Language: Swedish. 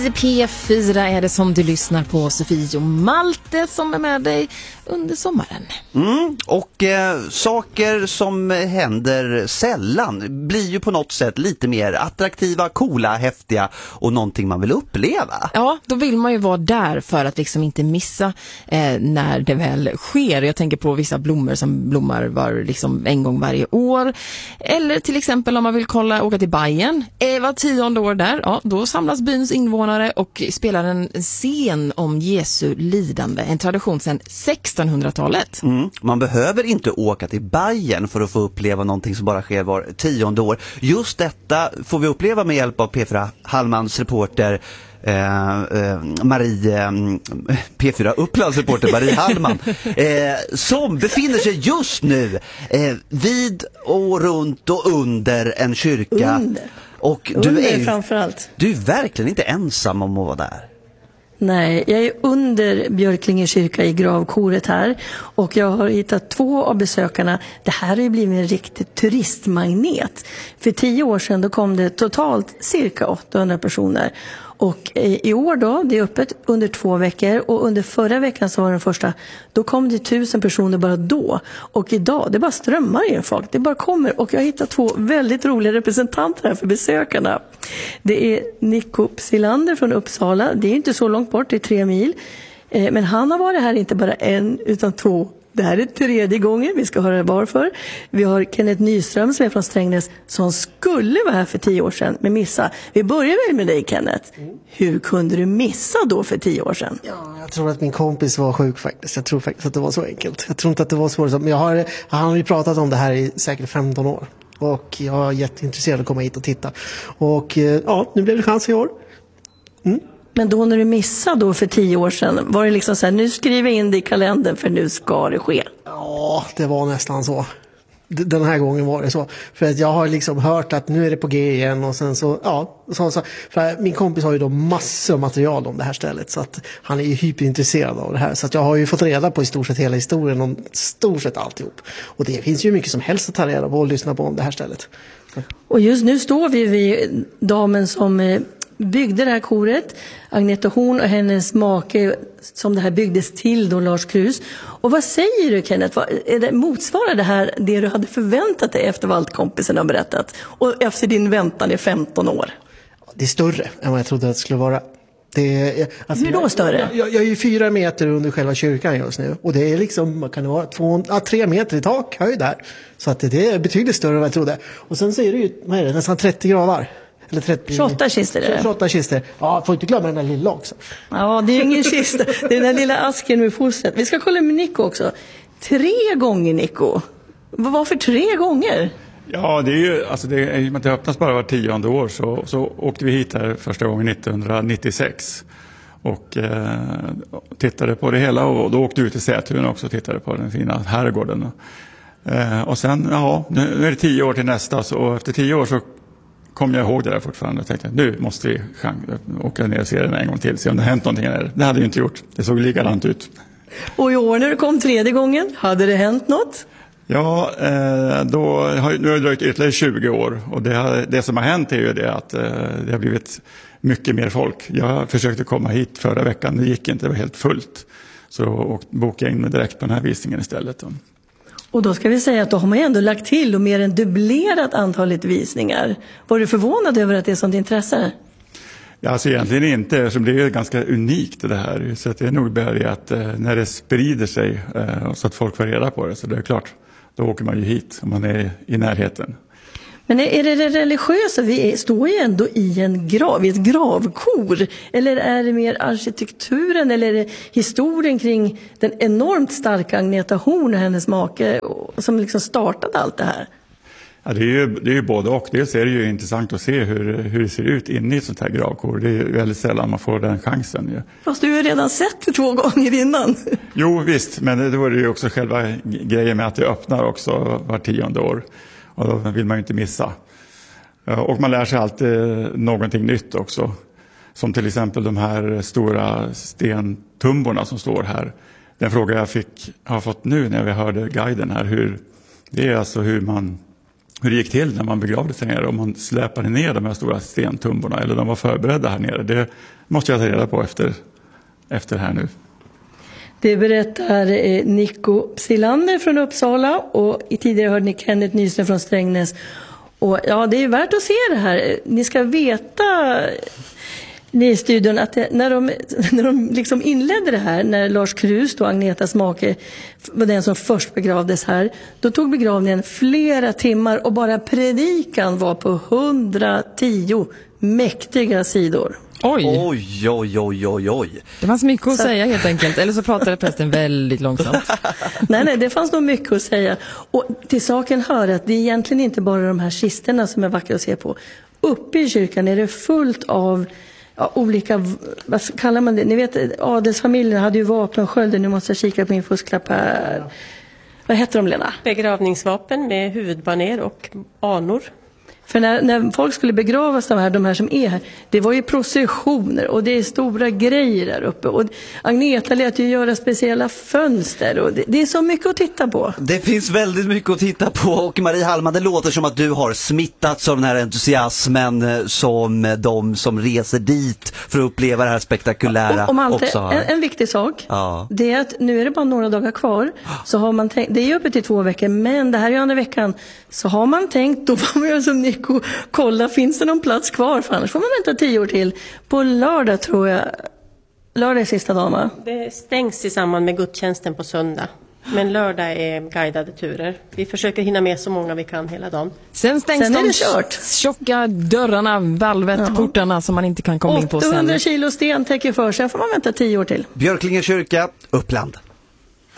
I P4 är det som du lyssnar på. Sofie och Malte som är med dig under sommaren. Och saker som händer sällan blir ju på något sätt lite mer attraktiva, coola, häftiga och någonting man vill uppleva. Ja, då vill man ju vara där för att liksom inte missa när det väl sker. Jag tänker på vissa blommor som blommar liksom en gång varje år. Eller till exempel om man vill åka till Bayern. Var 10:e år där, ja, då samlas byns invånare och spelar en scen om Jesu lidande. En tradition sedan 1600-talet. Man behöver inte åka till Bayern för att få uppleva någonting som bara sker var 10:e år. Just detta får vi uppleva med hjälp av P4 Hallmans reporter P4 Upplands reporter Marie Hallman som befinner sig just nu vid och runt och under en kyrka. Och Framförallt. Du är verkligen inte ensam om att vara där. Nej, jag är under Björklinge kyrka i gravkoret här och jag har hittat 2 av besökarna. Det här har ju blivit en riktig turistmagnet. För 10 år sedan då kom det totalt cirka 800 personer. Och i år då, det är öppet under 2 veckor och under förra veckan så var den första, då kom det 1000 personer bara då. Och idag, det bara strömmar in folk, det bara kommer. Och jag har hittat 2 väldigt roliga representanter här för besökarna. Det är Nico Psylander från Uppsala, det är inte så långt bort, det är 3 mil. Men han har varit här inte bara 1 utan 2. Det här är 3:e gången, vi ska höra varför. Vi har Kenneth Nyström som är från Strängnäs som skulle vara här för 10 år sedan men missa. Vi börjar väl med dig, Kenneth. Hur kunde du missa då för 10 år sedan? Ja, jag tror att min kompis var sjuk faktiskt. Jag tror faktiskt att det var så enkelt. Jag tror inte att det var svårt. Men han har ju pratat om det här i säkert 15 år. Och jag är jätteintresserad att komma hit och titta. Och ja, nu blev det chans i år. Men då när du missade då för 10 år sedan, var det liksom så här, nu skriver jag in det i kalendern för nu ska det ske? Ja, det var nästan så. Den här gången var det så. För att jag har liksom hört att nu är det på G igen och sen så, ja. Så, för min kompis har ju då massor av material om det här stället så att han är ju hyperintresserad av det här. Så att jag har ju fått reda på i stort sett hela historien om stort sett alltihop. Och det finns ju mycket som helst att ta reda på och lyssna på om det här stället. Och just nu står vi vid damen som byggde det här koret, Agneta Horn och hennes make som det här byggdes till då, Lars Krus. Och vad säger du, Kenneth? Motsvarar det här det du hade förväntat dig efter vad allt kompisen har berättat? Och efter din väntan i 15 år? Det är större än vad jag trodde att det skulle vara. Hur då större? Jag är ju 4 meter under själva kyrkan just nu. Och det är liksom, vad kan det vara, 3 meter i tak höjd där. Så att det är betydligt större än vad jag trodde. Och sen så är det ju, vad är det, nästan 30 gravar. Eller 28 kistor är det. 28 kistor. Ja, får inte glömma den där lilla också. Ja, det är ju ingen kista. Det är den där lilla asken med fostret. Vi ska kolla med Nico också. 3 gånger, Nico. Varför 3 gånger? Ja, det är ju, alltså det öppnas bara var 10:e år så åkte vi hit här första gången 1996 och tittade på det hela och då åkte vi ut till Sätun också och tittade på den fina herrgården. Och sen, ja, nu är det 10 år till nästa och efter 10 år så kom jag ihåg det där fortfarande och tänkte att nu måste vi åka ner och se den en gång till, se om det har hänt någonting där. Det hade ju inte gjort, det såg likadant ut. Och i år när du kom 3:e gången, hade det hänt något? Ja, nu har det dröjt ytterligare 20 år och det som har hänt är ju det att det har blivit mycket mer folk. Jag försökte komma hit förra veckan, det gick inte, det var helt fullt. Så bokade jag in mig direkt på den här visningen istället. Och då ska vi säga att då har man ju ändå lagt till och mer än dubblerat antalet visningar. Var du förvånad över att det är sånt intresse? Ja, alltså egentligen inte, eftersom det är ganska unikt det här. Så att det är nog bara det att när det sprider sig så att folk får reda på det, så det är klart, då åker man ju hit om man är i närheten. Men är det religiösa? Vi står ju ändå i ett gravkor. Eller är det mer arkitekturen eller är det historien kring den enormt starka Agneta Horn och hennes make som liksom startade allt det här? Ja, det är ju både och. Dels är det ju intressant att se hur det ser ut inne i ett sånt här gravkor. Det är väldigt sällan man får den chansen. Ja. Fast du har ju redan sett det 2 gånger innan. Jo, visst. Men då är det ju också själva grejen med att det öppnar också var 10:e år. Och då vill man ju inte missa. Och man lär sig alltid någonting nytt också. Som till exempel de här stora stentumborna som står här. Den fråga jag har fått nu när vi hörde guiden här. Det är alltså hur man hur det gick till när man begravde sig nere, om man släpade ner de här stora stentumborna eller de var förberedda här nere. Det måste jag ta reda på efter här nu. Det berättar Nico Psilander från Uppsala och tidigare hörde ni Kenneth Nyström från Strängnäs. Och ja, det är värt att se det här. Ni ska veta, ni i studion, att när de liksom inledde det här, när Lars Krust och Agnetas make var den som först begravdes här, då tog begravningen flera timmar och bara predikan var på 110 mäktiga sidor. Oj. Oj, oj, oj, oj, oj. Det fanns mycket att säga helt enkelt. Eller så pratade prästen väldigt långsamt. Nej, det fanns nog mycket att säga. Och till saken hör att det är egentligen inte bara de här kisterna som är vackra att se på. Uppe i kyrkan är det fullt av olika, vad kallar man det? Ni vet, adelsfamiljen hade ju vapenskölden. Nu måste jag kika på min fusklapp här. Vad heter de, Lena? Begravningsvapen med huvudbaner och anor. För när folk skulle begravas, de här som är här, det var ju processioner och det är stora grejer där uppe. Och Agneta lät ju göra speciella fönster och det är så mycket att titta på. Det finns väldigt mycket att titta på, och Marie Hallman, det låter som att du har smittats av den här entusiasmen som de som reser dit för att uppleva det här spektakulära och Malte, också har. En viktig sak, det är att nu är det bara några dagar kvar, så har man tänkt, det är ju uppe till 2 veckor, men det här är ju andra veckan, så har man tänkt, då får man göra som Nico, kolla, finns det någon plats kvar, för annars får man vänta 10 år till. På lördag tror jag, lördag är sista dagen, va? Det stängs i samband med gudstjänsten på söndag. Men lördag är guidade turer. Vi försöker hinna med så många vi kan hela dagen. Sen stängs de tjocka dörrarna, valvet, portarna som man inte kan komma in på sen. 800 kilo sten täcker för, sen får man vänta 10 år till. Björklinge kyrka, Uppland.